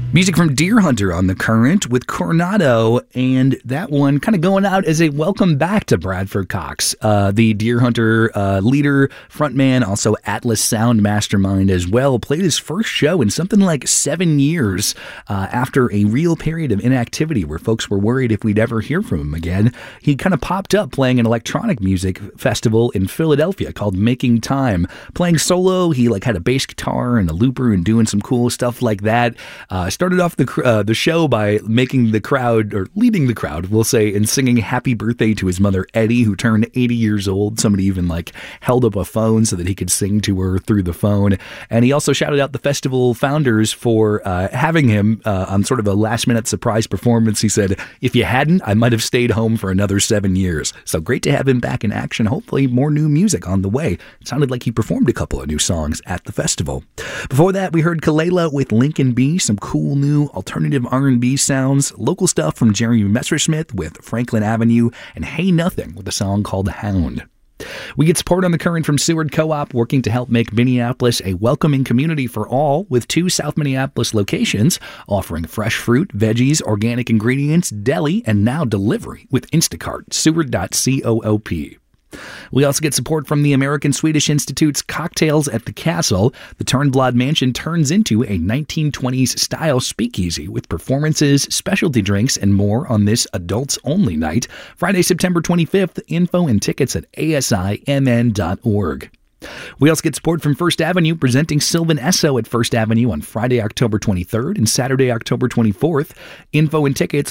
Music from Deer Hunter on The Current with Coronado, and that one kind of going out as a welcome back to Bradford Cox, the Deer Hunter leader, frontman, also Atlas Sound mastermind as well. Played his first show in something like 7 years after a real period of inactivity where folks were worried if we'd ever hear from him again. He kind of popped up playing an electronic music festival in Philadelphia called Making Time. Playing solo, he had a bass guitar and a looper and doing some cool stuff like that. Started off the show by making the crowd, or leading the crowd, we'll say, and singing happy birthday to his mother, Eddie, who turned 80 years old. Somebody even held up a phone so that he could sing to her through the phone. And he also shouted out the festival founders for having him on sort of a last-minute surprise performance. He said, "If you hadn't, I might have stayed home for another 7 years." So great to have him back in action. Hopefully more new music on the way. It sounded like he performed a couple of new songs at the festival. Before that, we heard Kalela with Lincoln B, some cool new alternative R&B sounds, local stuff from Jerry Messersmith with Franklin Avenue, and Hey Nothing with a song called Hound. We get support on The Current from Seward Co-op, working to help make Minneapolis a welcoming community for all, with 2 South Minneapolis locations offering fresh fruit, veggies, organic ingredients, deli, and now delivery with Instacart. Seward.coop. We also get support from the American Swedish Institute's Cocktails at the Castle. The Turnblad Mansion turns into a 1920s style speakeasy with performances, specialty drinks, and more on this adults-only night, Friday, September 25th. Info and tickets at asimn.org. We also get support from First Avenue, presenting Sylvan Esso at First Avenue on Friday, October 23rd and Saturday, October 24th. Info and tickets,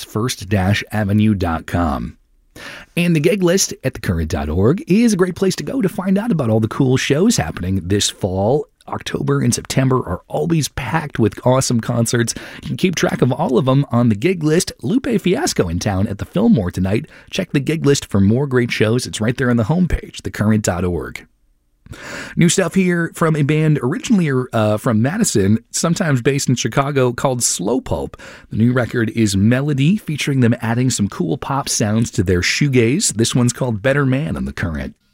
first-avenue.com. And the gig list at thecurrent.org is a great place to go to find out about all the cool shows happening this fall. October and September are always packed with awesome concerts. You can keep track of all of them on the gig list. Lupe Fiasco in town at the Fillmore tonight. Check the gig list for more great shows. It's right there on the homepage, thecurrent.org. New stuff here from a band originally from Madison, sometimes based in Chicago, called Slow Pulp. The new record is Melody, featuring them adding some cool pop sounds to their shoegaze. This one's called Better Man on The Current.